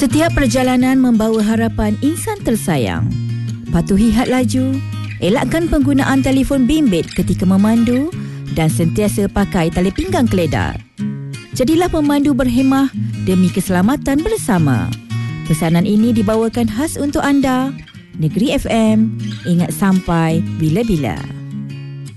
Setiap perjalanan membawa harapan insan tersayang. Patuhi had laju, elakkan penggunaan telefon bimbit ketika memandu dan sentiasa pakai tali pinggang keledar. Jadilah pemandu berhemah demi keselamatan bersama. Pesanan ini dibawakan khas untuk anda. Negeri FM, ingat sampai bila-bila.